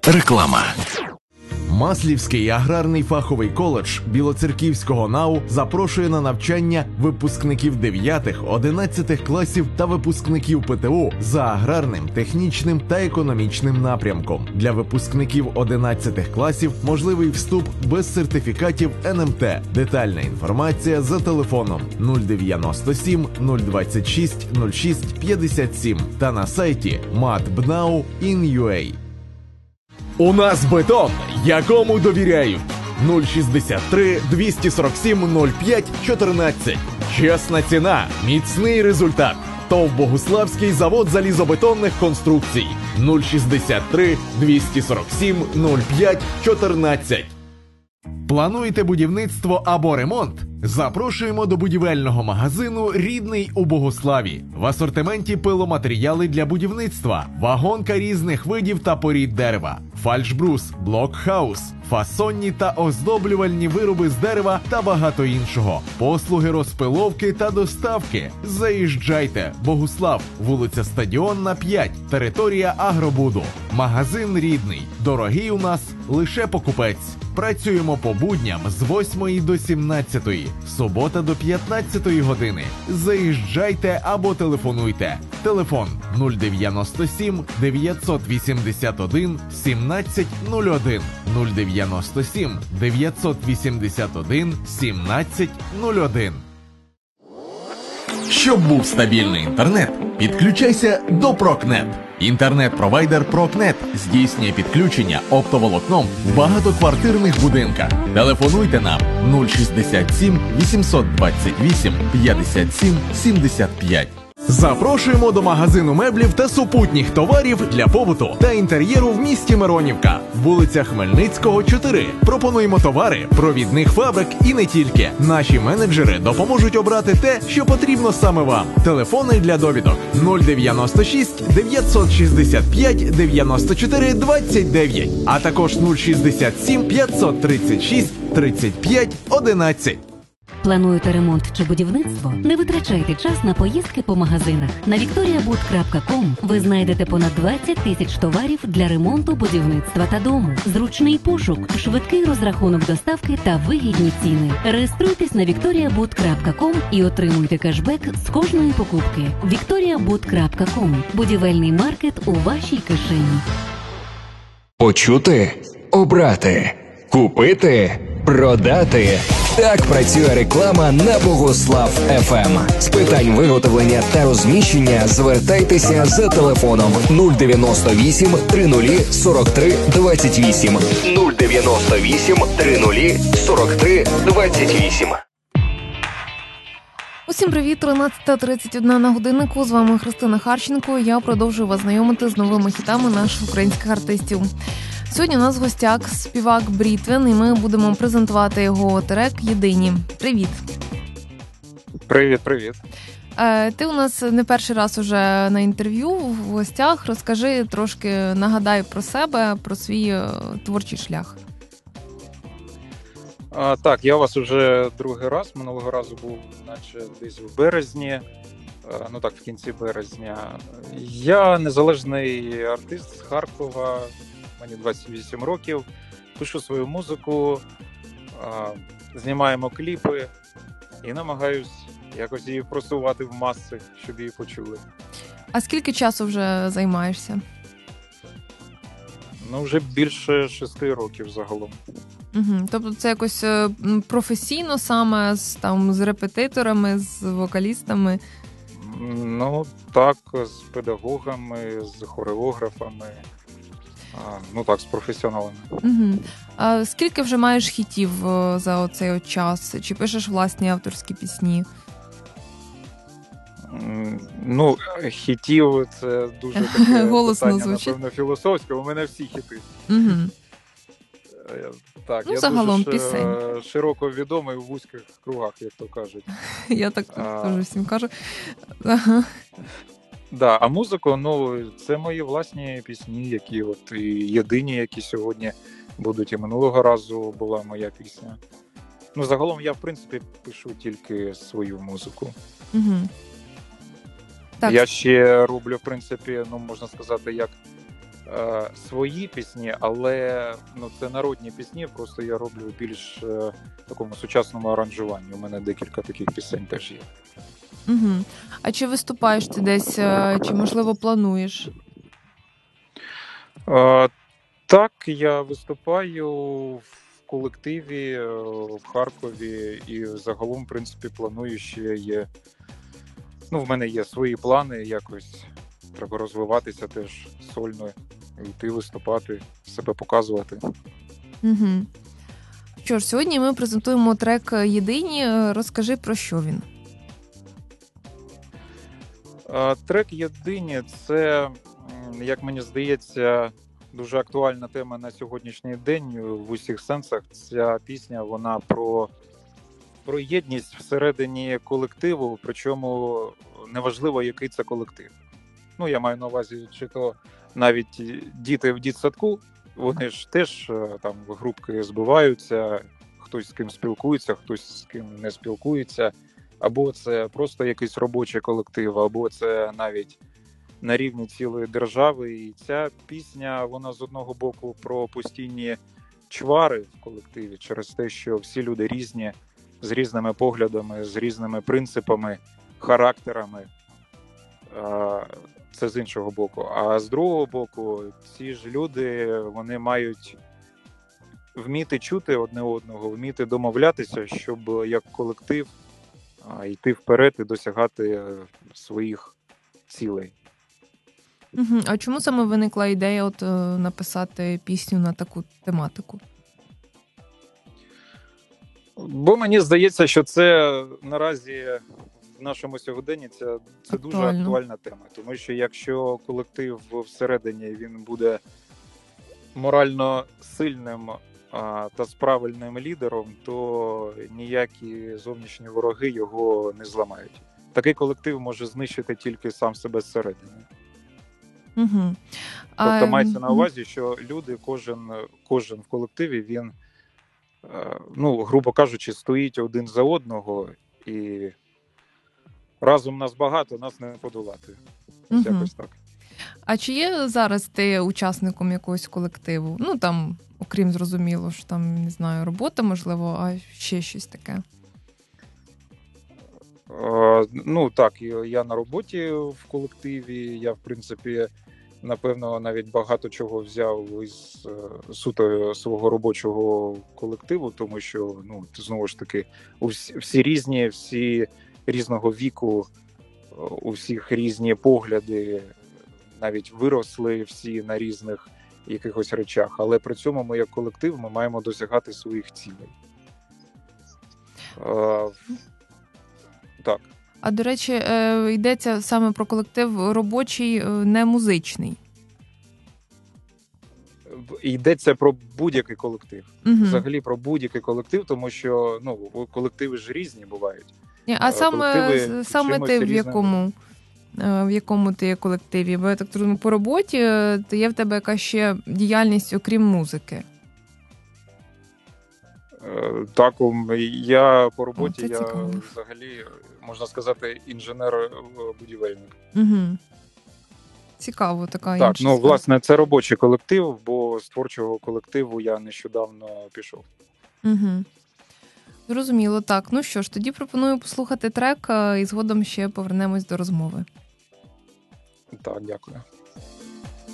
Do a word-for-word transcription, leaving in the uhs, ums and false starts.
Реклама. Маслівський аграрний фаховий коледж Білоцерківського НАУ запрошує на навчання випускників дев'ятих, одинадцятих класів та випускників ПТУ за аграрним, технічним та економічним напрямком. Для випускників одинадцятих класів можливий вступ без сертифікатів ен ем те. Детальна інформація за телефоном нуль дев'яносто сім нуль двадцять шість нуль шість п'ятдесят сім та на сайті матбнау крапка ін ю ей. У нас бетон, якому довіряють. нуль шістдесят три двісті сорок сім нуль п'ять чотирнадцять. Чесна ціна, міцний результат. ТОВ Богуславський завод залізобетонних конструкцій. нуль шістдесят три двісті сорок сім нуль п'ять чотирнадцять. Плануєте будівництво або ремонт? Запрошуємо до будівельного магазину «Рідний» у Богуславі. В асортименті пиломатеріали для будівництва, вагонка різних видів та порід дерева, фальшбрус, блокхаус, фасонні та оздоблювальні вироби з дерева та багато іншого. Послуги розпиловки та доставки. Заїжджайте. Богуслав, вулиця Стадіонна, п'ять, територія Агробуду. Магазин «Рідний». Дорогий у нас лише покупець. Працюємо по будням з восьмої до сімнадцятої, субота до п'ятнадцятої години. Заїжджайте або телефонуйте. Телефон нуль дев'яносто сім дев'ятсот вісімдесят один сімнадцять нуль один, нуль дев'яносто сім дев'ятсот вісімдесят один сімнадцять нуль один. Щоб був стабільний інтернет, підключайся до Прокнет. Інтернет-провайдер Прокнет здійснює підключення оптоволокном в багатоквартирних будинках. Телефонуйте нам нуль шістдесят сім вісімсот двадцять вісім п'ятдесят сім сімдесят п'ять. Запрошуємо до магазину меблів та супутніх товарів для побуту та інтер'єру в місті Миронівка. Вулиця Хмельницького, чотири. Пропонуємо товари провідних фабрик і не тільки. Наші менеджери допоможуть обрати те, що потрібно саме вам. Телефони для довідок нуль дев'яносто шість дев'ятсот шістдесят п'ять дев'яносто чотири двадцять дев'ять, а також нуль шістдесят сім п'ятсот тридцять шість тридцять п'ять одинадцять. Плануєте ремонт чи будівництво? Не витрачайте час на поїздки по магазинах. На вікторія буд крапка ком ви знайдете понад двадцять тисяч товарів для ремонту, будівництва та дому. Зручний пошук, швидкий розрахунок доставки та вигідні ціни. Реєструйтесь на вікторія буд крапка ком і отримуйте кешбек з кожної покупки. вікторія буд крапка ком. Будівельний маркет у вашій кишені. Почути, обрати, купити, продати. Так працює реклама на Богуслав еф ем. З питань виготовлення та розміщення звертайтеся за телефоном нуль дев'яносто вісім тридцять сорок три двадцять вісім. нуль дев'яносто вісім тридцять сорок три двадцять вісім. Усім привіт, тринадцята тридцять одна на годиннику. З вами Христина Харченко. Я продовжую вас знайомити з новими хітами наших українських артистів. Сьогодні у нас в гостях співак Брітвен, і ми будемо презентувати його трек «Єдині». Привіт. Привіт, привіт. Е, ти у нас не перший раз уже на інтерв'ю в гостях. Розкажи трошки, нагадай про себе, про свій е, творчий шлях. А, так, я у вас вже другий раз. Минулого разу був, наче, десь в березні. А, ну так, в кінці березня. Я незалежний артист з Харкова. Мені двадцять вісім років, пишу свою музику, знімаємо кліпи і намагаюсь якось її просувати в маси, щоб її почули. А скільки часу вже займаєшся? Ну, вже більше шести років загалом. Угу. Тобто це якось професійно саме, з, там, з репетиторами, з вокалістами? Ну, так, з педагогами, з хореографами. Ну так, з професіоналами. Угу. А скільки вже маєш хітів за оцей от час? Чи пишеш власні авторські пісні? Ну, хітів – це дуже таке голосно питання, звучить. Напевно, філософське. У мене всі хіти. Угу. Так, ну, я загалом дуже пісень. Широко відомий у вузьких кругах, як то кажуть. Я так а... теж всім кажу. Ага. Да, а музику, ну, це мої власні пісні, які от і єдині, які сьогодні будуть. І минулого разу була моя пісня. Ну, загалом я, в принципі, пишу тільки свою музику. Угу. Так. Я ще роблю, в принципі, ну, можна сказати, як е, свої пісні, але ну, це народні пісні, просто я роблю в більш е, такому сучасному аранжуванні. У мене декілька таких пісень теж є. Угу. А чи виступаєш ти десь, е, чи, можливо, плануєш? Е, так, я виступаю в колективі е, в Харкові і загалом, в принципі, планую ще є. Ну, в мене є свої плани, якось треба розвиватися теж сольно, йти виступати, себе показувати. Угу. Що ж, сьогодні ми презентуємо трек «Єдині». Розкажи, про що він. А, трек «Єдині» – це, як мені здається, дуже актуальна тема на сьогоднішній день в усіх сенсах. Ця пісня, вона про, про єдність всередині колективу, причому неважливо, який це колектив. Ну, я маю на увазі, чи то навіть діти в дитсадку, вони ж теж там групки збиваються, хтось з ким спілкується, хтось з ким не спілкується, або це просто якийсь робочий колектив, або це навіть на рівні цілої держави. І ця пісня, вона з одного боку про постійні чвари в колективі через те, що всі люди різні, з різними поглядами, з різними принципами, характерами. Це з іншого боку. А з другого боку, ці ж люди, вони мають вміти чути одне одного, вміти домовлятися, щоб як колектив йти вперед і досягати своїх цілей. Угу. А чому саме виникла ідея от написати пісню на таку тематику? Бо мені здається, що це наразі в нашому сьогоденні це, це дуже актуальна тема. Тому що якщо колектив всередині він буде морально сильним а, та з правильним лідером, то ніякі зовнішні вороги його не зламають. Такий колектив може знищити тільки сам себе зсередини. Угу. Тобто а... мається на увазі, що люди, кожен, кожен в колективі, він, ну, грубо кажучи, стоїть один за одного, і разом нас багато, нас не подолати. Угу. Якось так. А чи є зараз ти учасником якогось колективу? Ну, там, окрім, зрозуміло, що там, не знаю, робота, можливо, а ще щось таке? Е, ну, так, я на роботі в колективі, я, в принципі, напевно, навіть багато чого взяв із суто свого робочого колективу, тому що, ну, знову ж таки, всі, всі різні, всі різного віку, у всіх різні погляди, навіть виросли всі на різних якихось речах, але при цьому ми як колектив ми маємо досягати своїх цілей. Е, так. А, до речі, йдеться саме про колектив робочий, не музичний. Йдеться про будь-який колектив. Угу. Взагалі про будь-який колектив, тому що, ну, колективи ж різні бувають. А саме, саме ти в якому, в якому ти є колективі? Бо я так розумію, по роботі то є в тебе якась ще діяльність, окрім музики? Так, я по роботі, О, я цікаво. Взагалі, можна сказати, інженер-будівельник. Угу. Цікаво така Так, інша ну, сфера. власне, це робочий колектив, бо з творчого колективу я нещодавно пішов. Угу. Зрозуміло, так. Ну що ж, тоді пропоную послухати трек і згодом ще повернемось до розмови. Так, дякую.